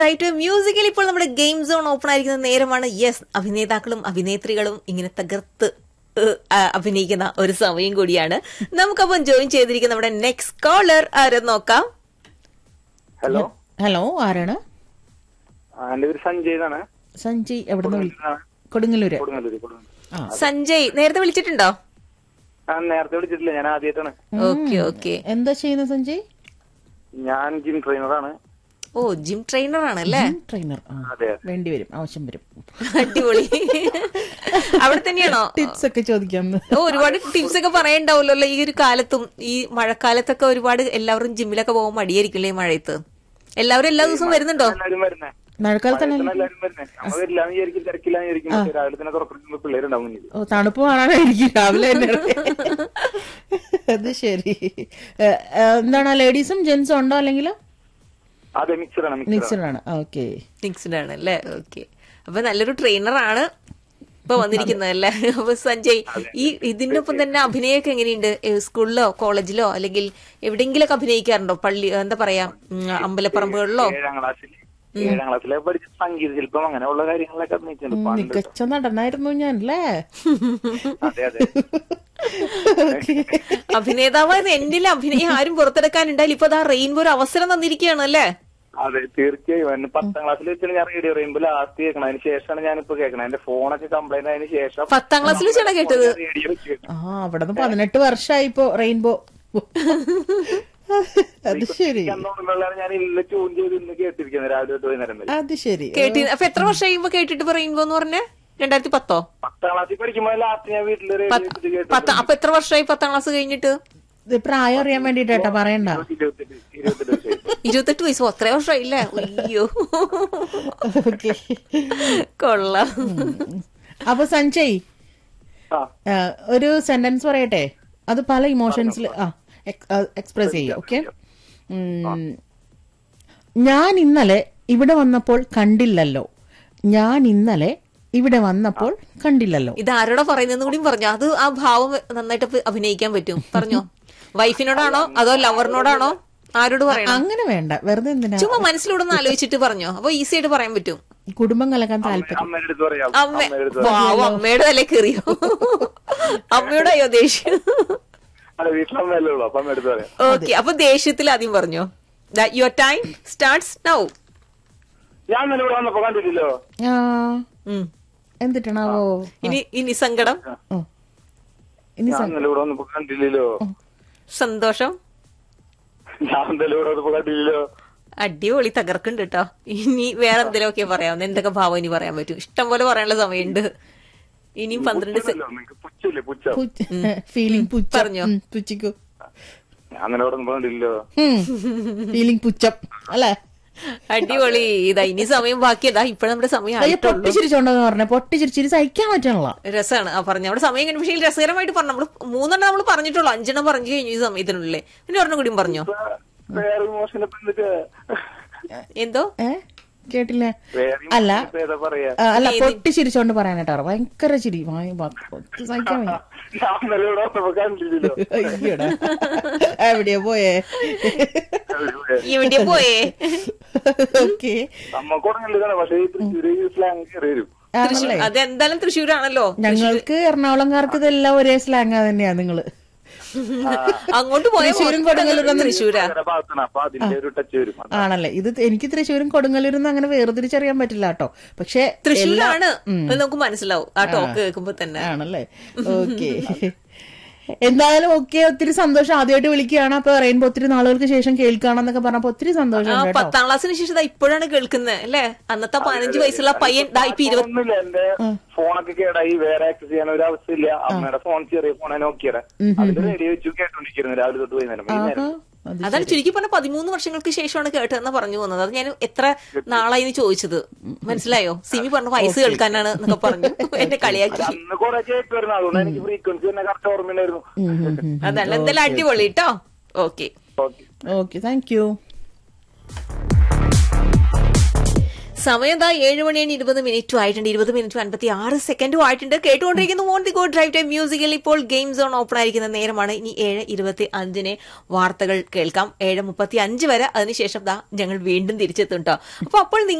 ആയിട്ട് മ്യൂസിക്കൽ ഇപ്പോൾ നമ്മുടെ ഗെയിം സോൺ ഓപ്പൺ ആയിരിക്കുന്ന നേരമാണ്. യെസ്, അഭിനേതാക്കളും അഭിനേത്രികളും ഇങ്ങനെ തകർത്ത് അഭിനയിക്കുന്ന ഒരു സമയം കൂടിയാണ്. നമുക്കപ്പം ജോയിൻ ചെയ്തിരിക്കുന്ന നമ്മുടെ നെക്സ്റ്റ് കോളർ ആരെന്ന് നോക്കാം. ഹലോ ഹലോ, ആരാണ്? എന്റെ പേര് സഞ്ജയ് എന്നാണ്. സഞ്ജയ് എവിടെ? കൊടുങ്ങല്ലൂര്. സഞ്ജയ് നേരത്തെ വിളിച്ചിട്ടുണ്ടോ? നേരത്തെ വിളിച്ചിട്ടില്ല, ഞാൻ ആദ്യമായിട്ടാണ്. Okay okay. എന്താ ചെയ്യുന്നത് സഞ്ജയ്? ഞാൻ ജിം ട്രെയിനറാണ്. ഓ, ജിം ട്രെയിനർ ആണല്ലേ? ട്രെയിനർ വേണ്ടി വരും, ആവശ്യം വരും. അടിപൊളി. അവിടെ തന്നെയാണോ? ടിപ്സ് ഒക്കെ ചോദിക്കാം. ഒരുപാട് ടിപ്സ് ഒക്കെ പറയണ്ടാവല്ലോ ഈ ഒരു കാലത്തും. ഈ മഴക്കാലത്തൊക്കെ ഒരുപാട് എല്ലാവരും ജിമ്മിലൊക്കെ പോകുമ്പോൾ മടിയായിരിക്കില്ലേ മഴയത്ത്? എല്ലാവരും എല്ലാ ദിവസവും വരുന്നുണ്ടോ? എല്ലാവരും വരുന്നേ, മഴക്കാലത്ത് എല്ലാവരും വരുന്നേ. നമ്മൾ വരില്ലാന്ന് വിചാരിക്കും, തിരക്കില്ലാന്ന് വിചാരിക്കും. രാവിലെ തന്നെ തുറക്കുമ്പോ പിള്ളേരുണ്ടാവും മുന്നിൽ. തണുപ്പ് മാറാനായിരിക്കും രാവിലെ തന്നെ. അത് ശരി. എന്താണ്, ലേഡീസും ജെന്റ്സും ഉണ്ടോ അല്ലെങ്കിൽ? അതെ, മിക്സഡാണ്. മിക്സഡാണ്. ഓക്കെ, മിക്സ്ഡ് ആണ് അല്ലേ? ഓക്കെ. അപ്പൊ നല്ലൊരു ട്രെയിനറാണ് ഇപ്പൊ വന്നിരിക്കുന്നതല്ലേ? അപ്പൊ സഞ്ജയ്, ഈ ഇതിനൊപ്പം തന്നെ അഭിനയൊക്കെ എങ്ങനെയുണ്ട്? സ്കൂളിലോ കോളേജിലോ അല്ലെങ്കിൽ എവിടെയെങ്കിലൊക്കെ അഭിനയിക്കാറുണ്ടോ? പള്ളി, എന്താ പറയാ, അമ്പലപ്പറമ്പുകളിലോ? 7ാം ക്ലാസ്സിലെ പഠിച്ച സംഗീത ശില്പം അങ്ങനെയുള്ള കാര്യങ്ങളൊക്കെ അഭിനയിച്ചിട്ടുണ്ട്. മികച്ച നടനായിരുന്നു ഞാൻ അല്ലേ? അതെ അതെ. അഭിനേതാവായത് എന്റിൽ അഭിനയം ആരും പുറത്തെടുക്കാനുണ്ടായില്ല. ഇപ്പൊ ആ റെയിൻബോ ഒരു അവസരം തന്നിരിക്കുകയാണ് അല്ലേ? അതെ, തീർച്ചയായും. 10ാം ക്ലാസ്സിൽ വെച്ചാണ് ഞാൻ റേഡിയോ പറയുമ്പോ ലാസ്റ്റ് കേൾക്കണം. അതിന് ശേഷമാണ് ഞാനിപ്പോ കേൾക്കണം. എന്റെ ഫോണൊക്കെ കംപ്ലൈന്റ് ആയതിനു ശേഷം 10ാം ക്ലാസ്സിൽ വെച്ചാണ് കേട്ടത്. റേഡിയോ അവിടെ നിന്ന് 18 വർഷമായി ഇപ്പൊ റെയിൻബോ. അത് ശരി. ഞാൻ ഇന്ന് ട്യൂൺ ചെയ്ത് ഇന്ന് കേട്ടിരിക്കുന്നത് രാവിലെ തൊട്ട് വൈകുന്നേരം വരെ. അത് ശരി. കേട്ടി. അപ്പൊ എത്ര വർഷം കഴിയുമ്പോ കേട്ടിട്ട് റെയിൻബോ എന്ന് പറഞ്ഞേ? 2010? 10ാം ക്ലാസ്സിൽ പഠിക്കുമ്പോ ലാസ്റ്റ് ഞാൻ വീട്ടില് റേഡിയോ കേട്ടു. അപ്പൊ എത്ര വർഷമായി 10ാം ക്ലാസ് കഴിഞ്ഞിട്ട്? പ്രായം അറിയാൻ വേണ്ടിട്ടാ പറയണ്ട. 28 വയസ്സോ? അത്ര വർഷമായില്ലേ? അയ്യോ, കൊള്ളാം. അപ്പൊ സഞ്ജയ്, ഒരു സെന്റൻസ് പറയട്ടെ, അത് പല ഇമോഷൻസിൽ എക്സ്പ്രസ് ചെയ്യും. ഓക്കെ. ഞാൻ ഇന്നലെ ഇവിടെ വന്നപ്പോൾ കണ്ടില്ലല്ലോ. ഞാൻ ഇന്നലെ ഇവിടെ വന്നപ്പോൾ കണ്ടില്ലല്ലോ. ഇത് ആരോടാ പറയുന്നതെന്ന് കൂടി പറഞ്ഞോ. അത് ആ ഭാവം നന്നായിട്ട് അഭിനയിക്കാൻ പറ്റും. പറഞ്ഞോ. വൈഫിനോടാണോ അതോ ലവറിനോടാണോ? ആരോട് പറയണം? അങ്ങനെ വേണ്ട, വെറുതെ എന്തിനാ, ചുമ്മാ മനസ്സിലൂടെ ഒന്ന് ആലോചിച്ചിട്ട് പറഞ്ഞോ. അപ്പൊ ഈസി ആയിട്ട് പറയാൻ പറ്റും. കുടുംബം കലക്കാൻ താല്പര്യം. അമ്മയുടെ തലേ കയറിയോ? അമ്മയുടെ അയ്യോ ദേഷ്യം. ഓക്കെ, അപ്പൊ ദേഷ്യത്തിൽ ആദ്യം പറഞ്ഞോ. Your time starts now. ഞാൻ ഇവിടെ വന്നപ്പോ കണ്ടില്ലല്ലോ. എന്തിട്ടാണാവോ ഇനി സങ്കടം, ഇനി ഇവിടെ വന്നപ്പോ കണ്ടില്ലല്ലോ. സന്തോഷം, ഞാൻ ഇവിടെ വന്നപ്പോ കണ്ടില്ലല്ലോ. അടിപൊളി, തകർക്കുന്നുണ്ട് കേട്ടോ. ഇനി വേറെ എന്തെങ്കിലുമൊക്കെ പറയാം. എന്തൊക്കെ ഭാവം ഇനി പറയാൻ പറ്റും? ഇഷ്ടം പോലെ പറയാനുള്ള സമയമുണ്ട്. ഇനിയും 12 ഫീലിംഗ് പറഞ്ഞോ. പുച്ചിക്കോ, ഫീലിംഗ് പുച്ഛം അല്ലേ? അടിപൊളി. ഇതാ ഇനി സമയം ബാക്കിയതാ. ഇപ്പഴ നമ്മുടെ സമയം പൊട്ടിച്ചിരിച്ചോണ്ടെന്ന് പറഞ്ഞ പൊട്ടിച്ചിരിച്ചിരി സഹിക്കാൻ പറ്റാനുള്ള രസമാണ് ആ പറഞ്ഞ. നമ്മുടെ സമയം കഴിഞ്ഞ പക്ഷേ രസകരമായിട്ട് പറഞ്ഞു. നമ്മള് 3 നമ്മൾ പറഞ്ഞിട്ടുള്ളൂ, 5 പറഞ്ഞു കഴിഞ്ഞു ഈ സമയത്തിനുള്ളിൽ. പിന്നെ ഒരെണ്ണം കൂടിയും പറഞ്ഞോ. എന്തോ കേട്ടില്ല? അല്ല അല്ല, പൊട്ടിച്ചിരിച്ചോണ്ട് പറയാനായിട്ടാ. ഭയങ്കര ചിരി, സഹിക്കാൻ വയ്യ. അയ്യോടാ, എവിടെയാ പോയേ? എവിടെയാ പോയേ? ഓക്കെ. അതെന്തായാലും തൃശ്ശൂരാണല്ലോ. ഞങ്ങൾക്ക് എറണാകുളംകാർക്ക് ഇതെല്ലാം ഒരേ സ്ലാങ് തന്നെയാ. നിങ്ങള് അങ്ങോട്ട് പോയാൽ തൃശ്ശൂരാ ആണല്ലേ? ഇത് എനിക്ക് തൃശ്ശൂരും കൊടുങ്ങല്ലൂരും അങ്ങനെ വേർതിരിച്ചറിയാൻ പറ്റില്ല കേട്ടോ. പക്ഷെ തൃശ്ശൂരാണ് നമുക്ക് മനസ്സിലാവും ആ ടോക്ക് കേൾക്കുമ്പോ തന്നെ. ആണല്ലേ? ഓക്കെ. എന്തായാലും ഓക്കെ, ഒത്തിരി സന്തോഷം. ആദ്യമായിട്ട് വിളിക്കുകയാണ്. അപ്പൊ റെയിൻബോ ഒത്തിരി നാളുകൾക്ക് ശേഷം കേൾക്കുകയാണെന്നൊക്കെ പറഞ്ഞപ്പോ ഒത്തിരി സന്തോഷം. 10ാം ക്ലാസ്സിന് ശേഷം ഇപ്പോഴാണ് കേൾക്കുന്നത് അല്ലേ? അന്നത്തെ 15 വയസ്സുള്ള പയ്യൻ ഇപ്പൊ 20. എന്റെ ഫോണൊക്കെ കേടായി, വേറെ ആക്സസ് ചെയ്യാൻ ഒരു അവസ്ഥയില്ല. അമ്മയുടെ ഫോൺ ചെറിയ ഫോണെ നോക്കിയത് റേഡിയോ വെച്ചു കേട്ടോണ്ടിരിക്കുന്നു രാവിലെ തൊട്ട് വൈകുന്നേരം. അതാണ് ചുരുക്കി പറഞ്ഞ 13 വർഷങ്ങൾക്ക് ശേഷമാണ് കേട്ടതെന്ന് പറഞ്ഞു പോകുന്നത്. അത് ഞാൻ എത്ര നാളായി ചോദിച്ചത്. മനസ്സിലായോ? സിമി പറഞ്ഞ വയസ്സ് കേൾക്കാനാണ് എന്നൊക്കെ പറഞ്ഞു എന്നെ കളിയാക്കി. അതല്ല, എന്തായാലും അടിപൊളി കേട്ടോ. Okay okay, thank you. സമയം ദാ 7:20 ആയിട്ടുണ്ട്. 20:56 ആയിട്ടുണ്ട്. കേട്ടുകൊണ്ടിരിക്കുന്നു on the go drive time മ്യൂസിക്കിൽ. ഇപ്പോൾ ഗെയിം സോൺ ഓപ്പൺ ആയിരിക്കുന്ന നേരമാണ്. ഇനി 7:25 വാർത്തകൾ കേൾക്കാം. 7:35 വരെ. അതിനുശേഷം ദാ ഞങ്ങൾ വീണ്ടും തിരിച്ചെത്തും കേട്ടോ. അപ്പോൾ